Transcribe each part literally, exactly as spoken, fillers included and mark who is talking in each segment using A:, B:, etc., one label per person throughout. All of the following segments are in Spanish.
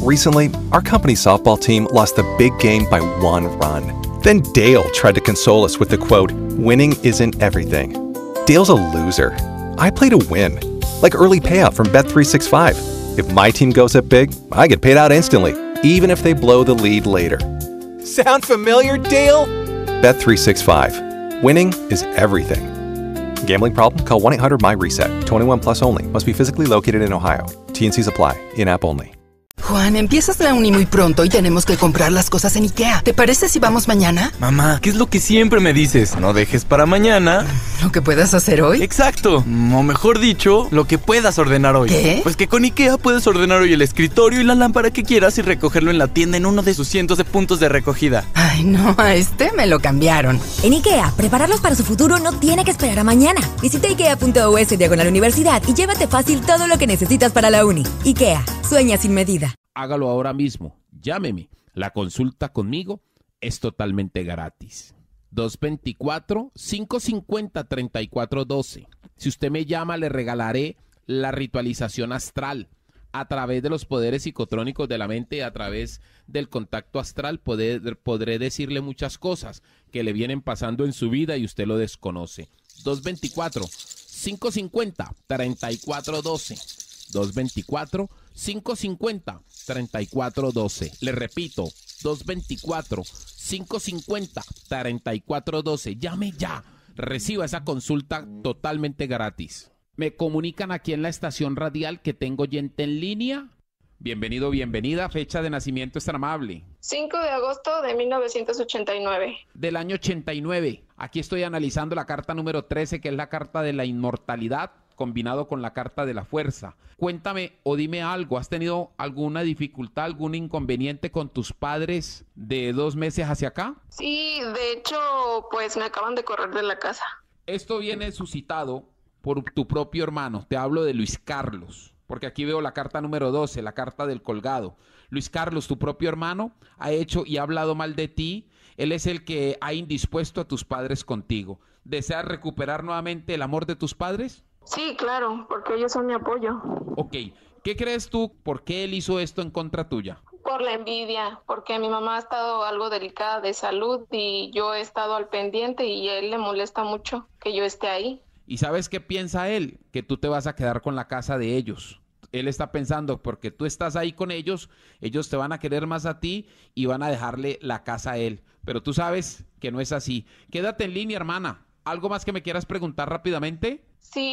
A: Recently, our company's softball team lost the big game by one run. Then Dale tried to console us with the quote, "Winning isn't everything." Dale's a loser. I play to win. Like early payout from Bet three sixty-five. If my team goes up big, I get paid out instantly, even if they blow the lead later. Sound familiar, Dale? Bet three sixty-five. Winning is everything. Gambling problem? Call one eight hundred M Y reset. twenty-one plus only. Must be physically located in Ohio. T and Cs apply. In-app only.
B: Juan, empiezas la uni muy pronto y tenemos que comprar las cosas en IKEA. ¿Te parece si vamos mañana?
C: Mamá, ¿qué es lo que siempre me dices? No dejes para mañana
B: ¿lo que puedas hacer hoy?
C: Exacto, o mejor dicho, lo que puedas ordenar hoy.
B: ¿Qué?
C: Pues que con IKEA puedes ordenar hoy el escritorio y la lámpara que quieras y recogerlo en la tienda en uno de sus cientos de puntos de recogida.
B: Ay, no, a este me lo cambiaron.
D: En IKEA, prepararlos para su futuro no tiene que esperar a mañana. Visita ikea.us diagonal universidad y llévate fácil todo lo que necesitas para la uni. IKEA, sueña sin medida.
E: Hágalo ahora mismo. Llámeme. La consulta conmigo es totalmente gratis. dos dos cuatro, cinco cinco cero, tres cuatro uno dos. Si usted me llama, le regalaré la ritualización astral. A través de los poderes psicotrónicos de la mente y a través del contacto astral poder, podré decirle muchas cosas que le vienen pasando en su vida y usted lo desconoce. dos dos cuatro, cinco cinco cero, tres cuatro uno dos. dos dos cuatro, cinco cinco cero, tres cuatro uno dos. Le repito, dos dos cuatro, cinco cinco cero, tres cuatro uno dos. Llame ya. Reciba esa consulta totalmente gratis. Me comunican aquí en la estación radial que tengo oyente en línea. Bienvenido, bienvenida. Fecha de nacimiento es tan amable.
F: cinco de agosto de mil novecientos ochenta y nueve.
E: Del año ochenta y nueve. Aquí estoy analizando la carta número trece, que es la carta de la inmortalidad, combinado con la carta de la fuerza. Cuéntame o dime algo, ¿has tenido alguna dificultad, algún inconveniente con tus padres de dos meses hacia acá?
F: Sí, de hecho, pues me acaban de correr de la casa.
E: Esto viene suscitado por tu propio hermano, te hablo de Luis Carlos, porque aquí veo la carta número doce, la carta del colgado. Luis Carlos, tu propio hermano, ha hecho y ha hablado mal de ti, él es el que ha indispuesto a tus padres contigo. ¿Deseas recuperar nuevamente el amor de tus padres?
F: Sí, claro, porque ellos son mi apoyo.
E: Ok, ¿qué crees tú? ¿Por qué él hizo esto en contra tuya?
F: Por la envidia, porque mi mamá ha estado algo delicada de salud y yo he estado al pendiente y a él le molesta mucho que yo esté ahí.
E: ¿Y sabes qué piensa él? Que tú te vas a quedar con la casa de ellos. Él está pensando, porque tú estás ahí con ellos, ellos te van a querer más a ti y van a dejarle la casa a él. Pero tú sabes que no es así. Quédate en línea, hermana. ¿Algo más que me quieras preguntar rápidamente?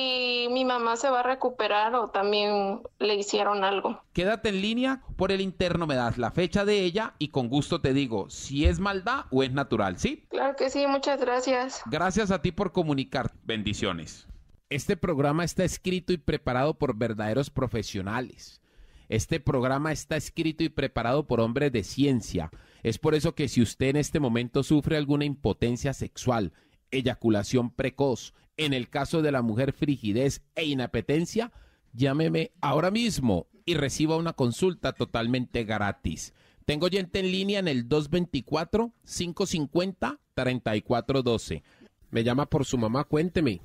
F: Si mi mamá se va a recuperar o también le hicieron algo.
E: Quédate en línea, por el interno me das la fecha de ella y con gusto te digo si es maldad o es natural, ¿sí?
F: Claro que sí, muchas gracias.
E: Gracias a ti por comunicar. Bendiciones. Este programa está escrito y preparado por verdaderos profesionales. Este programa está escrito y preparado por hombres de ciencia. Es por eso que si usted en este momento sufre alguna impotencia sexual, eyaculación precoz, en el caso de la mujer frigidez e inapetencia, llámeme ahora mismo y reciba una consulta totalmente gratis. Tengo oyente en línea en el dos dos cuatro, cinco cinco cero, tres cuatro uno dos. Me llama por su mamá, cuénteme.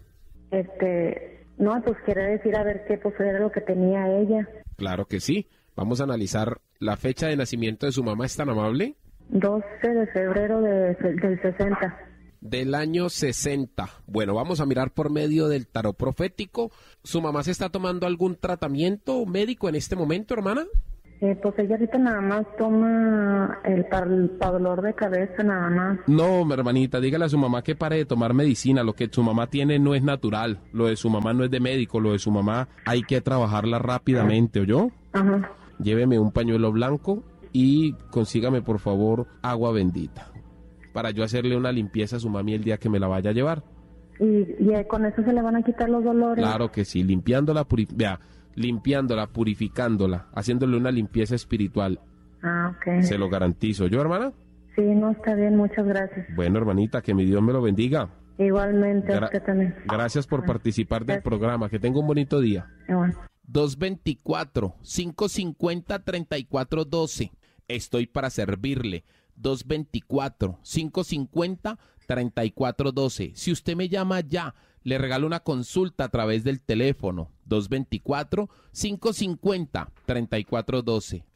G: Este, no, pues quiere decir a ver qué pues era lo que tenía ella.
E: Claro que sí. Vamos a analizar la fecha de nacimiento de su mamá, ¿es tan amable?
G: doce de febrero de, del sesenta.
E: Del año sesenta. Bueno, vamos a mirar por medio del tarot profético. ¿Su mamá se está tomando algún tratamiento médico en este momento, hermana?
G: Eh, pues ella ahorita nada más toma el para el pa dolor de cabeza, nada más.
E: No, mi hermanita, dígale a su mamá que pare de tomar medicina. Lo que su mamá tiene no es natural. Lo de su mamá no es de médico. Lo de su mamá hay que trabajarla rápidamente, ¿oyó?
G: Ajá.
E: Lléveme un pañuelo blanco y consígame, por favor, agua bendita, para yo hacerle una limpieza a su mami el día que me la vaya a llevar.
G: ¿Y, y con eso se le van a quitar los dolores?
E: Claro que sí, limpiándola, puri vea, limpiándola, purificándola, haciéndole una limpieza espiritual.
G: Ah, ok.
E: Se lo garantizo. ¿Yo, hermana?
G: Sí, no, está bien, muchas gracias.
E: Bueno, hermanita, que mi Dios me lo bendiga.
G: Igualmente,
E: Gra
G: usted también.
E: Gracias por
G: bueno,
E: participar del
G: gracias.
E: programa. Que tenga un bonito día.
G: Bueno.
E: dos dos cuatro, cinco cinco cero, tres cuatro uno dos. Estoy para servirle. dos dos cuatro, cinco cinco cero, tres cuatro uno dos. Si usted me llama ya, le regalo una consulta a través del teléfono dos dos cuatro, cinco cinco cero, tres cuatro uno dos.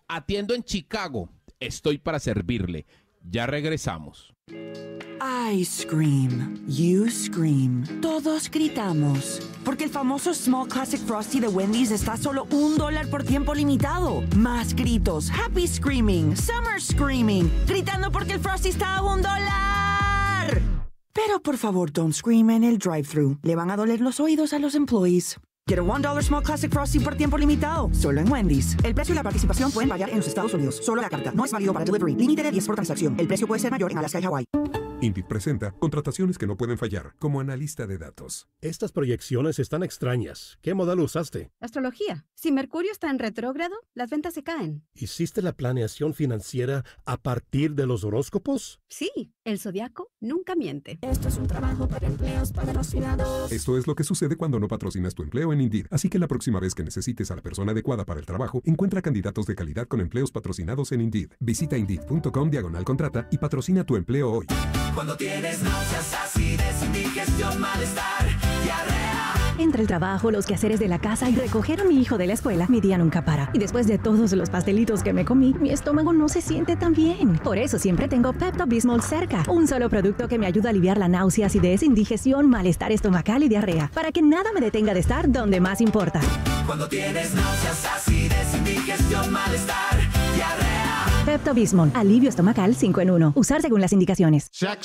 E: Atiendo en Chicago. Estoy para servirle. Ya regresamos.
H: I scream, you scream, todos gritamos, porque el famoso Small Classic Frosty de Wendy's está a solo un dólar por tiempo limitado. Más gritos, happy screaming, summer screaming, gritando porque el Frosty está a un dólar. Pero por favor, don't scream en el drive-thru. Le van a doler los oídos a los employees. Get a one dollar Small Classic Frosty por tiempo limitado, solo en Wendy's. El precio y la participación pueden variar en los Estados Unidos. Solo la carta. No es válido para delivery. Límite de diez por transacción. El precio puede ser mayor en Alaska y Hawái.
I: Indeed presenta contrataciones que no pueden fallar, como analista de datos.
J: Estas proyecciones están extrañas. ¿Qué modelo usaste?
K: Astrología. Si Mercurio está en retrógrado, las ventas se caen.
J: ¿Hiciste la planeación financiera a partir de los horóscopos?
K: Sí, el zodiaco nunca miente.
L: Esto es un trabajo para empleos patrocinados.
I: Esto es lo que sucede cuando no patrocinas tu empleo en Indeed. Así que la próxima vez que necesites a la persona adecuada para el trabajo, encuentra candidatos de calidad con empleos patrocinados en Indeed. Visita Indeed.com diagonal contrata y patrocina tu empleo hoy.
M: Cuando tienes náuseas, acidez, indigestión, malestar, diarrea.
N: Entre el trabajo, los quehaceres de la casa y recoger a mi hijo de la escuela, mi día nunca para. Y después de todos los pastelitos que me comí, mi estómago no se siente tan bien. Por eso siempre tengo Pepto-Bismol cerca. Un solo producto que me ayuda a aliviar la náusea, acidez, indigestión, malestar estomacal y diarrea. Para que nada me detenga de estar donde más importa.
M: Cuando tienes náuseas, acidez, indigestión, malestar, diarrea.
N: Pepto-Bismol, alivio estomacal cinco en uno. Usar según las indicaciones.
O: Shaq